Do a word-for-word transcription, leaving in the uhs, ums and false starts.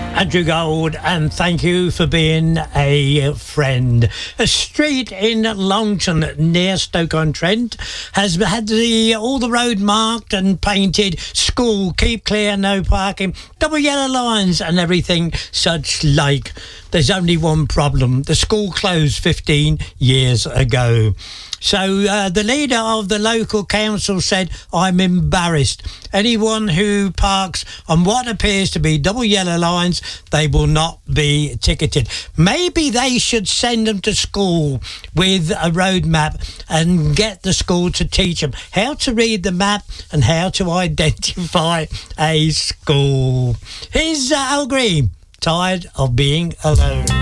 Andrew Gold, and thank you for being a friend. A street in Longton near Stoke-on-Trent has had the all the road marked and painted. School, keep clear, no parking, double yellow lines and everything such like. There's only one problem. The school closed fifteen years ago. So uh, the leader of the local council said, I'm embarrassed. Anyone who parks on what appears to be double yellow lines, they will not be ticketed. Maybe they should send them to school with a road map and get the school to teach them how to read the map and how to identify a school. Here's uh, Al Green, Tired of Being Alone.